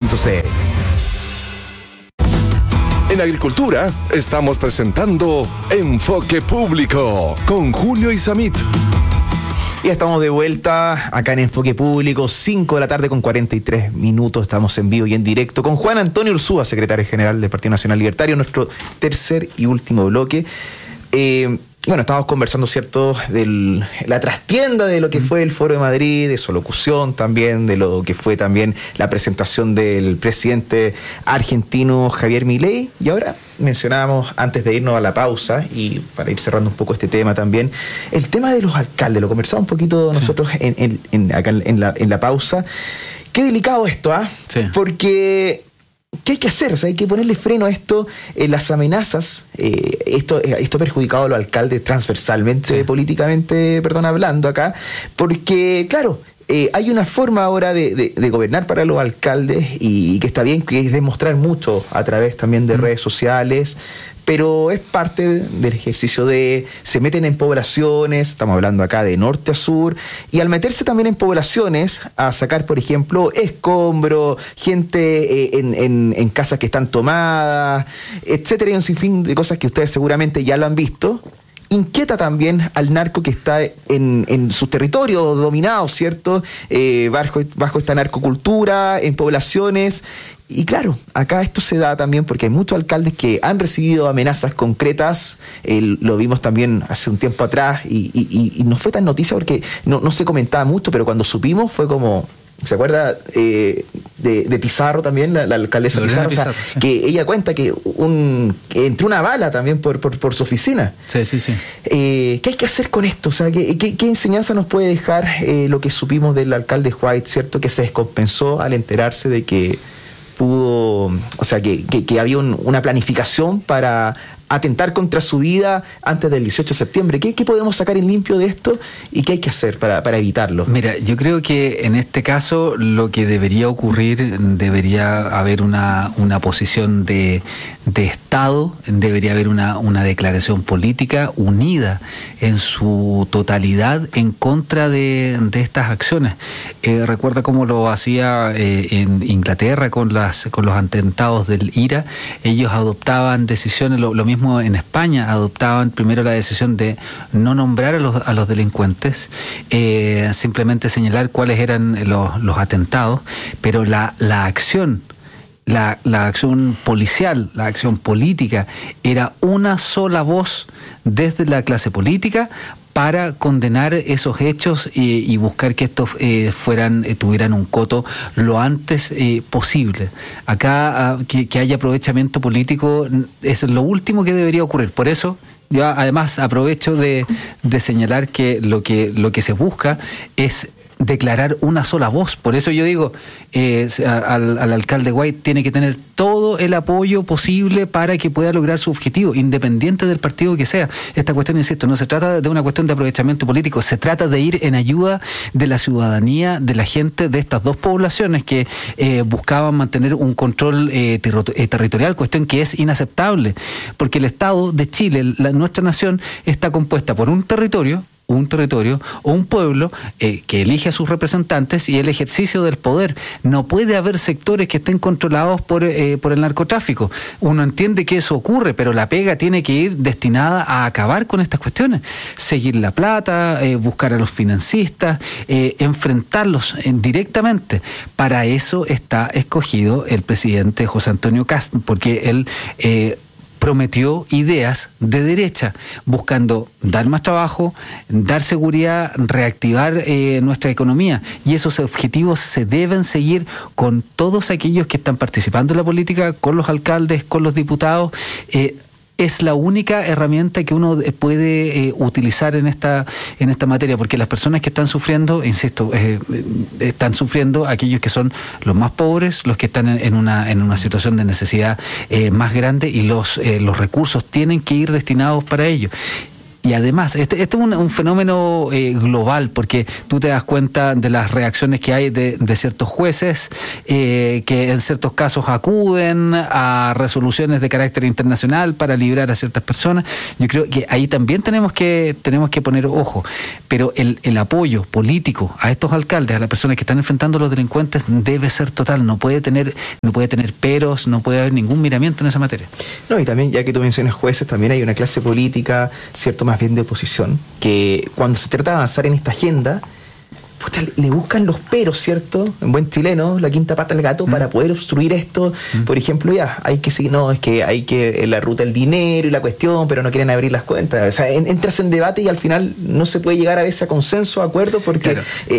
En Agricultura estamos presentando Enfoque Público con Julio Isamit. Y estamos de vuelta acá en Enfoque Público, 5 de la tarde con 43 minutos. Estamos en vivo y en directo con Juan Antonio Urzúa, secretario general del Partido Nacional Libertario, nuestro tercer y último bloque. Bueno, estábamos conversando, ¿cierto?, de la trastienda de lo que fue el Foro de Madrid, de su locución también, de lo que fue también la presentación del presidente argentino Javier Milei. Y ahora mencionábamos, antes de irnos a la pausa, y para ir cerrando un poco este tema también, el tema de los alcaldes. Lo conversamos un poquito nosotros acá en la pausa. Qué delicado esto, ¿ah? Sí. Porque ¿qué hay que hacer? O sea, hay que ponerle freno a esto, las amenazas. Esto ha perjudicado a los alcaldes transversalmente, políticamente, hablando acá, porque, claro, hay una forma ahora de gobernar para los alcaldes y que está bien, que es demostrar mucho a través también de redes sociales, pero es parte del ejercicio se meten en poblaciones, estamos hablando acá de norte a sur, y al meterse también en poblaciones, a sacar, por ejemplo, escombros, gente en casas que están tomadas, etcétera, y un sinfín de cosas que ustedes seguramente ya lo han visto, inquieta también al narco que está en sus territorios dominados, ¿cierto? Bajo esta narcocultura, en poblaciones. Y claro, acá esto se da también porque hay muchos alcaldes que han recibido amenazas concretas. Lo vimos también hace un tiempo atrás y no fue tan noticia porque no se comentaba mucho, pero cuando supimos fue como... ¿Se acuerda de Pizarro también, la alcaldesa Pizarro? Pizarro, sí. Que ella cuenta que entró una bala también por su oficina. Sí. ¿Qué hay que hacer con esto? O sea, ¿qué enseñanza nos puede dejar lo que supimos del alcalde White, ¿cierto? Que se descompensó al enterarse de que que había una planificación para atentar contra su vida antes del 18 de septiembre. ¿Qué podemos sacar en limpio de esto y qué hay que hacer para evitarlo? Mira, yo creo que en este caso lo que debería ocurrir, debería haber una posición de Estado, debería haber una declaración política unida en su totalidad en contra de estas acciones. Recuerda cómo lo hacía en Inglaterra con los atentados del IRA. Ellos adoptaban decisiones, lo mismo en España, adoptaban primero la decisión de no nombrar a los delincuentes, simplemente señalar cuáles eran los atentados, pero la acción policial, la acción política, era una sola voz desde la clase política para condenar esos hechos y buscar que estos tuvieran un coto lo antes posible. Acá que haya aprovechamiento político es lo último que debería ocurrir. Por eso yo además aprovecho de señalar que lo que se busca es declarar una sola voz. Por eso yo digo, al alcalde White tiene que tener todo el apoyo posible para que pueda lograr su objetivo, independiente del partido que sea. Esta cuestión, insisto, no se trata de una cuestión de aprovechamiento político, se trata de ir en ayuda de la ciudadanía, de la gente de estas dos poblaciones que buscaban mantener un control territorial, cuestión que es inaceptable, porque el Estado de Chile, nuestra nación, está compuesta por un territorio o un pueblo que elige a sus representantes y el ejercicio del poder. No puede haber sectores que estén controlados por el narcotráfico. Uno entiende que eso ocurre, pero la pega tiene que ir destinada a acabar con estas cuestiones. Seguir la plata, buscar a los financistas, enfrentarlos directamente. Para eso está escogido el presidente José Antonio Kast, porque él prometió ideas de derecha, buscando dar más trabajo, dar seguridad, reactivar nuestra economía. Y esos objetivos se deben seguir con todos aquellos que están participando en la política, con los alcaldes, con los diputados. Es la única herramienta que uno puede utilizar en esta materia, porque las personas que están sufriendo, insisto, están sufriendo aquellos que son los más pobres, los que están en una situación de necesidad más grande, y los recursos tienen que ir destinados para ello. Y además, este es un fenómeno global, porque tú te das cuenta de las reacciones que hay de ciertos jueces que en ciertos casos acuden a resoluciones de carácter internacional para librar a ciertas personas. Yo creo que ahí también tenemos que poner ojo, pero el apoyo político a estos alcaldes, a las personas que están enfrentando a los delincuentes, debe ser total, no puede tener peros, no puede haber ningún miramiento en esa materia. No, y también, ya que tú mencionas jueces, también hay una clase política, cierto, más bien de oposición, que cuando se trata de avanzar en esta agenda, pucha, le buscan los peros, ¿cierto? En buen chileno, la quinta pata al gato para poder obstruir esto. Por ejemplo, hay que seguir, no, es que hay que la ruta del dinero y la cuestión, pero no quieren abrir las cuentas. O sea, entras en debate y al final no se puede llegar a veces a consenso, a acuerdo, porque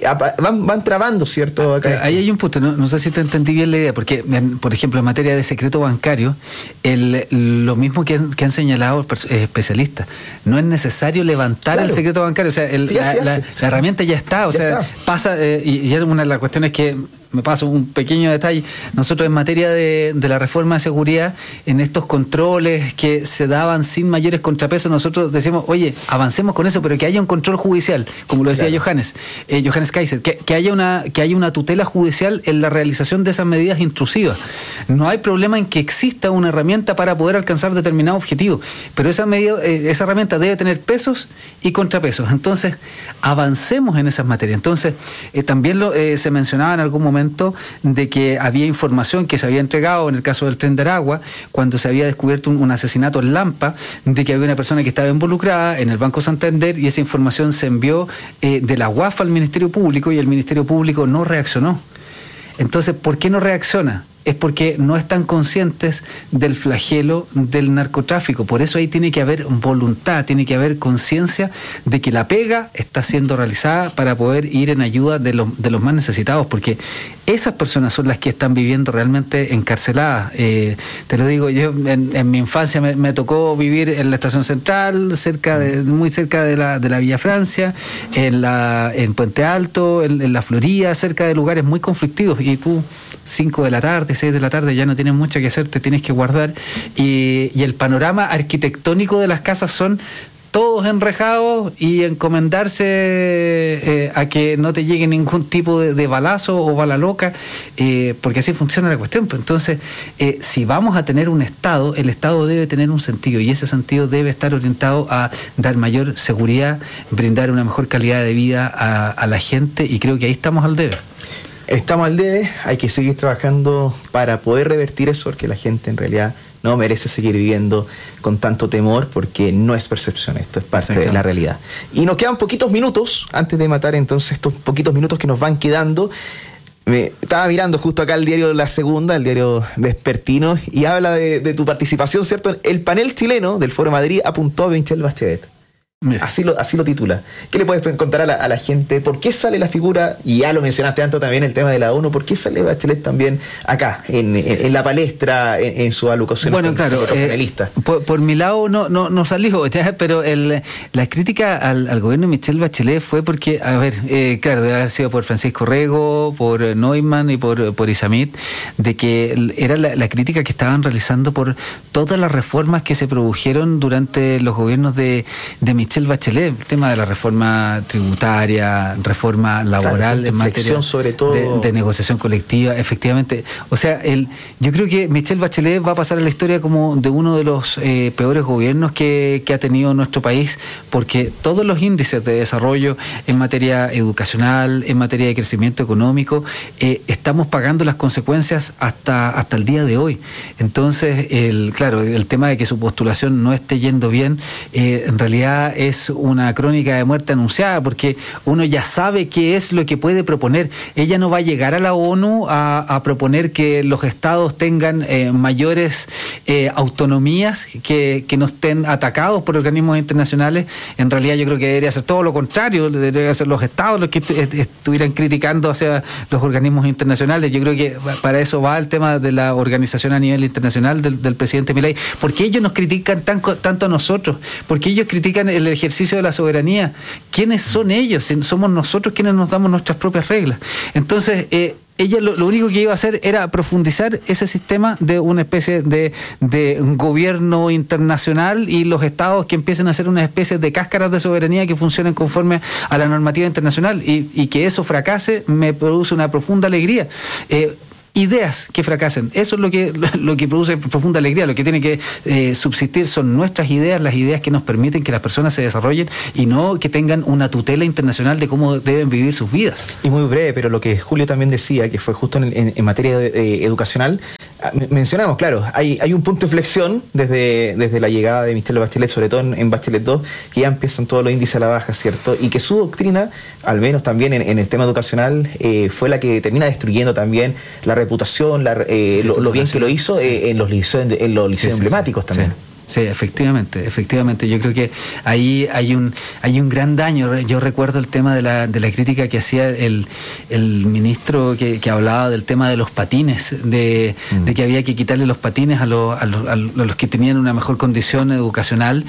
van trabando, ¿cierto? Acá ahí hay un punto, no sé si te entendí bien la idea, porque, por ejemplo, en materia de secreto bancario, lo mismo que han señalado especialistas, no es necesario levantar el secreto bancario, o sea, la herramienta ya está, o sea, pasa, y una de las cuestiones que me paso un pequeño detalle, nosotros en materia de la reforma de seguridad, en estos controles que se daban sin mayores contrapesos, nosotros decimos, oye, avancemos con eso, pero que haya un control judicial, como lo decía Johannes Kaiser, que haya una tutela judicial en la realización de esas medidas intrusivas. No hay problema en que exista una herramienta para poder alcanzar determinado objetivo, pero esa herramienta debe tener pesos y contrapesos. Entonces, avancemos en esas materias. Entonces, también se mencionaba en algún momento de que había información que se había entregado en el caso del Tren de Aragua, cuando se había descubierto un asesinato en Lampa, de que había una persona que estaba involucrada en el Banco Santander, y esa información se envió de la UAF al Ministerio Público, y el Ministerio Público no reaccionó. Entonces, ¿por qué no reacciona? Es porque no están conscientes del flagelo del narcotráfico. Por eso ahí tiene que haber voluntad, tiene que haber conciencia de que la pega está siendo realizada para poder ir en ayuda de los más necesitados, porque esas personas son las que están viviendo realmente encarceladas. Te lo digo, yo en mi infancia me tocó vivir en la Estación Central, muy cerca de la Villa Francia, en Puente Alto, en la Florida, cerca de lugares muy conflictivos, y tú 5 de la tarde, 6 de la tarde, ya no tienes mucho que hacer, te tienes que guardar, y el panorama arquitectónico de las casas son todos enrejados, y encomendarse a que no te llegue ningún tipo de balazo o bala loca, porque así funciona la cuestión. Entonces, si vamos a tener un Estado, el Estado debe tener un sentido, y ese sentido debe estar orientado a dar mayor seguridad, brindar una mejor calidad de vida a la gente, y creo que ahí estamos al debe. Estamos al debe, hay que seguir trabajando para poder revertir eso, porque la gente en realidad no merece seguir viviendo con tanto temor, porque no es percepción, esto es parte de la realidad. Y nos quedan poquitos minutos antes de matar entonces estos poquitos minutos que nos van quedando. Me estaba mirando justo acá el diario La Segunda, el diario vespertino, y habla de tu participación, ¿cierto? El panel chileno del Foro Madrid apuntó a Michelle Bachelet. Así lo titula. ¿Qué le puedes contar a la gente? ¿Por qué sale la figura? Y ya lo mencionaste antes también, el tema de la ONU. ¿Por qué sale Bachelet también acá, en la palestra, en su alocución? Bueno, claro, por mi lado no salió, pero la crítica al gobierno de Michelle Bachelet fue porque, claro, debe haber sido por Francisco Rego, por Neumann y por Isamit, de que era la crítica que estaban realizando por todas las reformas que se produjeron durante los gobiernos de Michelle Bachelet, el tema de la reforma tributaria, reforma laboral, en materia sobre todo de negociación colectiva, efectivamente. O sea, yo creo que Michelle Bachelet va a pasar a la historia como de uno de los peores gobiernos que ha tenido nuestro país, porque todos los índices de desarrollo en materia educacional, en materia de crecimiento económico, estamos pagando las consecuencias hasta el día de hoy. Entonces, el tema de que su postulación no esté yendo bien, en realidad es una crónica de muerte anunciada, porque uno ya sabe qué es lo que puede proponer. Ella no va a llegar a la ONU a proponer que los estados tengan mayores autonomías, que no estén atacados por organismos internacionales. En realidad yo creo que debería ser todo lo contrario, deberían ser los estados los que estuvieran criticando hacia los organismos internacionales. Yo creo que para eso va el tema de la organización a nivel internacional del presidente Milei. ¿Por qué ellos nos critican tanto a nosotros? ¿Por qué ellos critican el ejercicio de la soberanía? ¿Quiénes son ellos? Somos nosotros quienes nos damos nuestras propias reglas. Entonces, ella lo único que iba a hacer era profundizar ese sistema de una especie de gobierno internacional y los estados que empiecen a hacer una especie de cáscaras de soberanía que funcionen conforme a la normativa internacional, y que eso fracase me produce una profunda alegría. Ideas que fracasen, eso es lo que produce profunda alegría. Lo que tiene que subsistir son nuestras ideas, las ideas que nos permiten que las personas se desarrollen y no que tengan una tutela internacional de cómo deben vivir sus vidas. Y muy breve, pero lo que Julio también decía, que fue justo en materia educacional, mencionamos, claro, hay un punto de inflexión desde la llegada de Michelle Bachelet, sobre todo en Bachelet 2, que ya empiezan todos los índices a la baja, ¿cierto? Y que su doctrina, al menos también en el tema educacional, fue la que termina destruyendo también la reputación, lo bien que lo hizo, sí, en los liceos emblemáticos también. Sí. Sí, efectivamente. Yo creo que ahí hay un gran daño. Yo recuerdo el tema de la crítica que hacía el ministro que hablaba del tema de los patines, de que había que quitarle los patines a los que tenían una mejor condición educacional,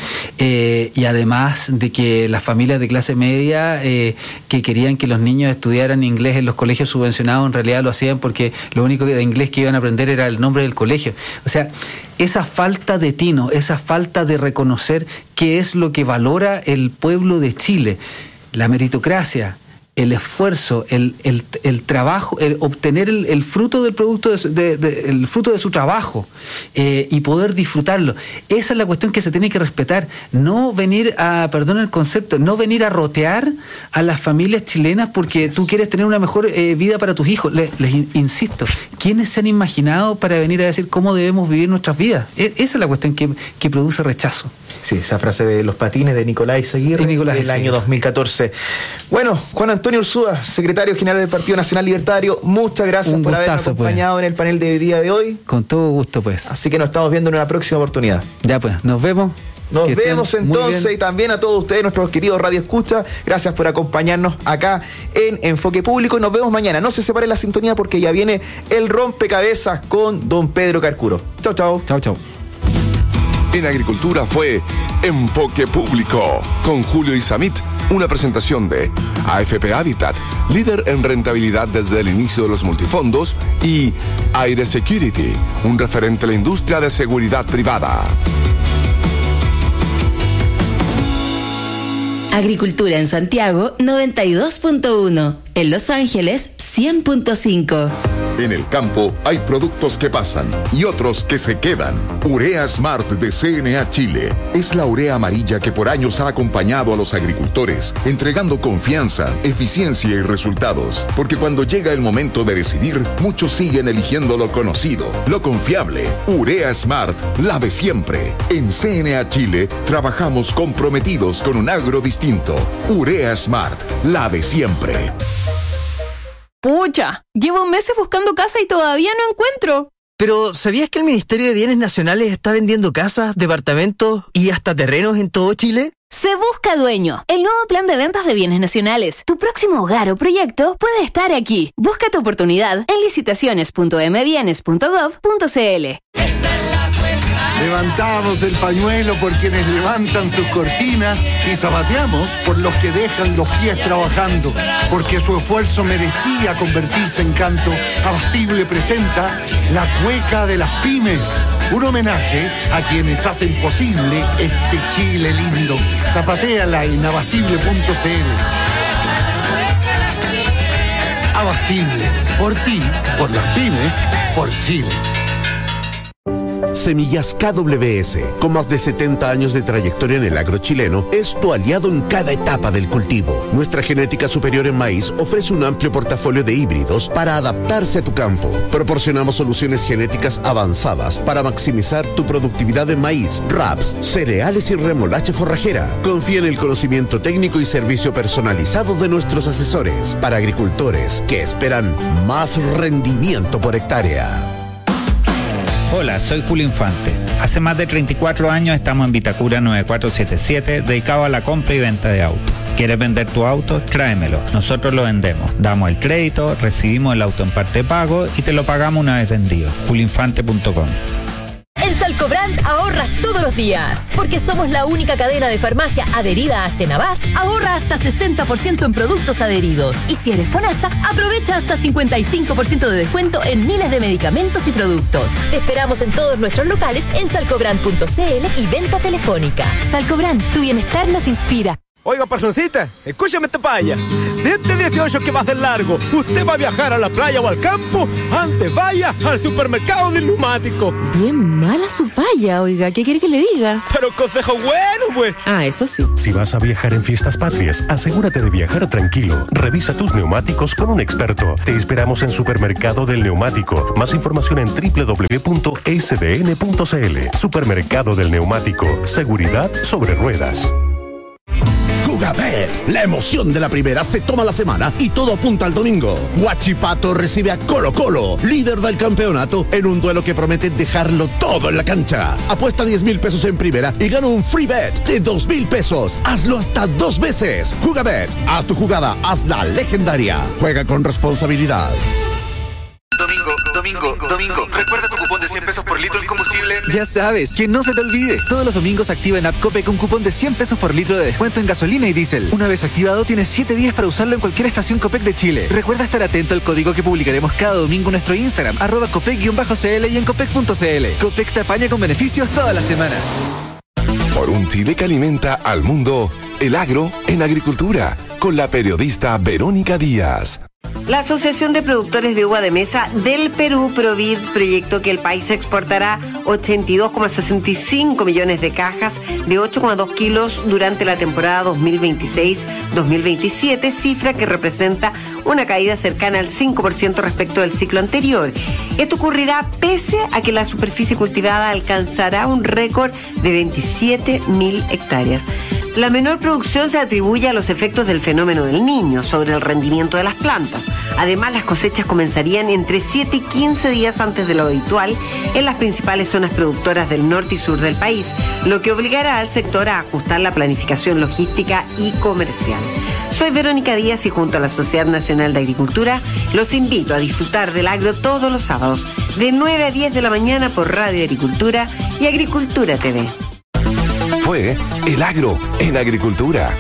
y además de que las familias de clase media que querían que los niños estudiaran inglés en los colegios subvencionados, en realidad lo hacían porque lo único de inglés que iban a aprender era el nombre del colegio. O sea, esa falta de tino, esa falta de reconocer qué es lo que valora el pueblo de Chile, la meritocracia, el esfuerzo, el trabajo, el obtener el fruto del producto el fruto de su trabajo, y poder disfrutarlo. Esa es la cuestión que se tiene que respetar. No venir perdón el concepto, no venir a rotear a las familias chilenas porque tú quieres tener una mejor vida para tus hijos. Les insisto, ¿quiénes se han imaginado para venir a decir cómo debemos vivir nuestras vidas? Esa es la cuestión que produce rechazo. Sí, esa frase de los patines de Nicolás Aguirre del año 2014. Bueno, Juan Antonio Ursúa, secretario general del Partido Nacional Libertario, muchas gracias por habernos acompañado en el panel de día de hoy. Con todo gusto, pues. Así que nos estamos viendo en una próxima oportunidad. Ya, pues, nos vemos. Nos vemos entonces, y también a todos ustedes, nuestros queridos Radio Escucha, gracias por acompañarnos acá en Enfoque Público, y nos vemos mañana. No se separe la sintonía porque ya viene el rompecabezas con don Pedro Carcuro. Chau, chau. Chau, chau. En Agricultura fue Enfoque Público con Julio Isamit, una presentación de AFP Habitat, líder en rentabilidad desde el inicio de los multifondos, y Aire Security, un referente a la industria de seguridad privada. Agricultura en Santiago 92.1, en Los Ángeles 100.5. En el campo hay productos que pasan y otros que se quedan. Urea Smart de CNA Chile es la urea amarilla que por años ha acompañado a los agricultores, entregando confianza, eficiencia y resultados. Porque cuando llega el momento de decidir, muchos siguen eligiendo lo conocido, lo confiable. Urea Smart, la de siempre. En CNA Chile trabajamos comprometidos con un agro distinto. Urea Smart, la de siempre. Pucha, llevo meses buscando casa y todavía no encuentro. Pero, ¿sabías que el Ministerio de Bienes Nacionales está vendiendo casas, departamentos y hasta terrenos en todo Chile? Se busca dueño. El nuevo plan de ventas de bienes nacionales. Tu próximo hogar o proyecto puede estar aquí. Busca tu oportunidad en licitaciones.mbienes.gov.cl. Levantamos el pañuelo por quienes levantan sus cortinas y zapateamos por los que dejan los pies trabajando, porque su esfuerzo merecía convertirse en canto. Abastible presenta La Cueca de las Pymes, un homenaje a quienes hacen posible este Chile lindo. Zapatéala en abastible.cl. Abastible, por ti, por las pymes, por Chile. Semillas KWS, con más de 70 años de trayectoria en el agro chileno, es tu aliado en cada etapa del cultivo. Nuestra genética superior en maíz ofrece un amplio portafolio de híbridos para adaptarse a tu campo. Proporcionamos soluciones genéticas avanzadas para maximizar tu productividad en maíz, raps, cereales y remolacha forrajera. Confía en el conocimiento técnico y servicio personalizado de nuestros asesores para agricultores que esperan más rendimiento por hectárea. Hola, soy Julio Infante. Hace más de 34 años estamos en Vitacura 9477, dedicado a la compra y venta de autos. ¿Quieres vender tu auto? Tráemelo. Nosotros lo vendemos. Damos el crédito, recibimos el auto en parte de pago y te lo pagamos una vez vendido. julioinfante.com. En Salcobrand ahorras todos los días. Porque somos la única cadena de farmacia adherida a Senabast, ahorra hasta 60% en productos adheridos. Y si eres FONASA, aprovecha hasta 55% de descuento en miles de medicamentos y productos. Te esperamos en todos nuestros locales en salcobrand.cl y venta telefónica. Salcobrand, tu bienestar nos inspira. Oiga, personcita, escúchame esta paya. De este 18 que va a ser largo, usted va a viajar a la playa o al campo, antes vaya al supermercado del neumático. Bien mala su paya, oiga, ¿qué quiere que le diga? Pero consejo bueno, pues. Ah, eso sí. Si vas a viajar en fiestas patrias, asegúrate de viajar tranquilo. Revisa tus neumáticos con un experto. Te esperamos en Supermercado del Neumático. Más información en www.sdn.cl. Supermercado del Neumático. Seguridad sobre ruedas. Jugabet, la emoción de la primera se toma la semana y todo apunta al domingo. Huachipato recibe a Colo Colo, líder del campeonato, en un duelo que promete dejarlo todo en la cancha. Apuesta 10,000 pesos en primera y gana un free bet de 2,000 pesos. Hazlo hasta 2 veces. Jugabet, haz tu jugada, hazla legendaria. Juega con responsabilidad. Domingo, ¿recuerda tu cupón de 100 pesos por litro en combustible? Ya sabes, que no se te olvide. Todos los domingos activa en App Copec un cupón de 100 pesos por litro de descuento en gasolina y diésel. Una vez activado, tienes 7 días para usarlo en cualquier estación Copec de Chile. Recuerda estar atento al código que publicaremos cada domingo en nuestro Instagram, @Copec_CL y en Copec.cl. Copec te apaña con beneficios todas las semanas. Por un Chile que alimenta al mundo, el agro en agricultura, con la periodista Verónica Díaz. La Asociación de Productores de Uva de Mesa del Perú, Provid, proyectó que el país exportará 82,65 millones de cajas de 8,2 kilos durante la temporada 2026-2027, cifra que representa una caída cercana al 5% respecto del ciclo anterior. Esto ocurrirá pese a que la superficie cultivada alcanzará un récord de 27.000 hectáreas. La menor producción se atribuye a los efectos del fenómeno del Niño sobre el rendimiento de las plantas. Además, las cosechas comenzarían entre 7 y 15 días antes de lo habitual en las principales zonas productoras del norte y sur del país, lo que obligará al sector a ajustar la planificación logística y comercial. Soy Verónica Díaz y junto a la Sociedad Nacional de Agricultura los invito a disfrutar del agro todos los sábados de 9 a 10 de la mañana por Radio Agricultura y Agricultura TV. Fue el agro en agricultura.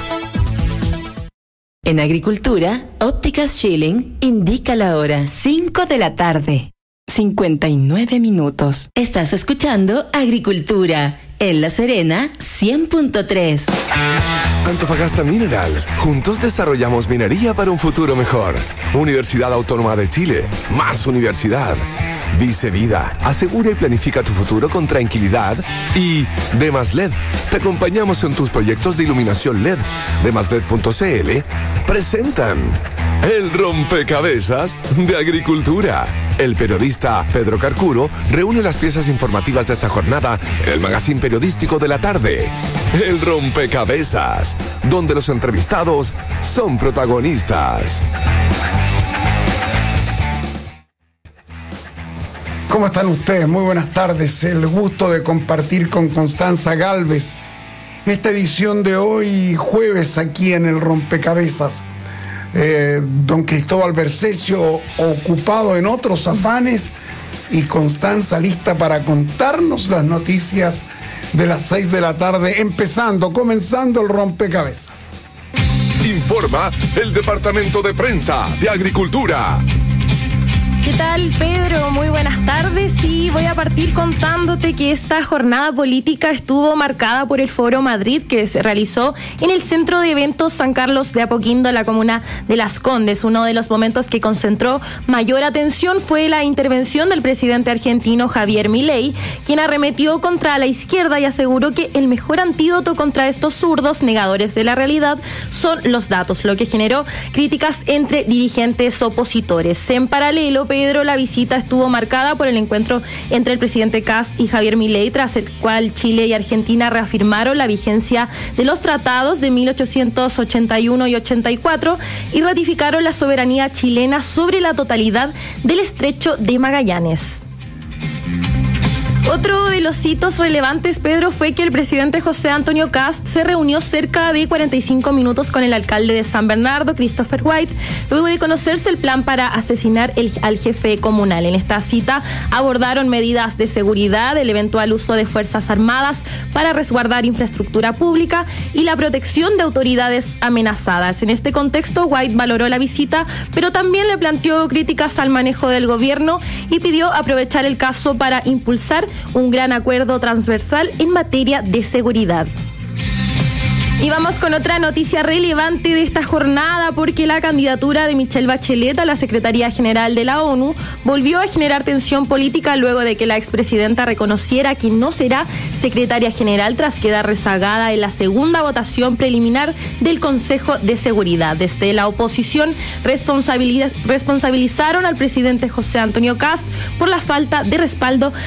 En agricultura, Ópticas Schilling indica la hora 5 de la tarde. 59 minutos. Estás escuchando Agricultura en La Serena 100.3. Antofagasta Minerals. Juntos desarrollamos minería para un futuro mejor. Universidad Autónoma de Chile. Más universidad. Dice Vida, asegura y planifica tu futuro con tranquilidad. Y Demas LED, te acompañamos en tus proyectos de iluminación LED. Demasled.cl presentan El Rompecabezas de Agricultura. El periodista Pedro Carcuro reúne las piezas informativas de esta jornada en el magazine periodístico de la tarde. El Rompecabezas, donde los entrevistados son protagonistas. ¿Cómo están ustedes? Muy buenas tardes. El gusto de compartir con Constanza Gálvez esta edición de hoy jueves aquí en el Rompecabezas. Don Cristóbal Bercesio ocupado en otros afanes y Constanza lista para contarnos las noticias de las 6 de la tarde, comenzando el Rompecabezas. Informa el Departamento de Prensa de Agricultura. ¿Qué tal, Pedro? Muy buenas tardes y voy a partir contándote que esta jornada política estuvo marcada por el Foro Madrid que se realizó en el Centro de Eventos San Carlos de Apoquindo, en la comuna de Las Condes. Uno de los momentos que concentró mayor atención fue la intervención del presidente argentino Javier Milei, quien arremetió contra la izquierda y aseguró que el mejor antídoto contra estos zurdos negadores de la realidad son los datos, lo que generó críticas entre dirigentes opositores. En paralelo, Pedro, la visita estuvo marcada por el encuentro entre el presidente Kast y Javier Milei, tras el cual Chile y Argentina reafirmaron la vigencia de los tratados de 1881 y 84 y ratificaron la soberanía chilena sobre la totalidad del Estrecho de Magallanes. Otro de los hitos relevantes, Pedro, fue que el presidente José Antonio Kast se reunió cerca de 45 minutos con el alcalde de San Bernardo, Christopher White, luego de conocerse el plan para asesinar al jefe comunal. En esta cita abordaron medidas de seguridad, el eventual uso de Fuerzas Armadas para resguardar infraestructura pública y la protección de autoridades amenazadas. En este contexto, White valoró la visita, pero también le planteó críticas al manejo del gobierno y pidió aprovechar el caso para impulsar un gran acuerdo transversal en materia de seguridad. Y vamos con otra noticia relevante de esta jornada, porque la candidatura de Michelle Bachelet a la Secretaría General de la ONU volvió a generar tensión política luego de que la expresidenta reconociera que no será secretaria general tras quedar rezagada en la segunda votación preliminar del Consejo de Seguridad. Desde la oposición responsabilizaron al presidente José Antonio Kast por la falta de respaldo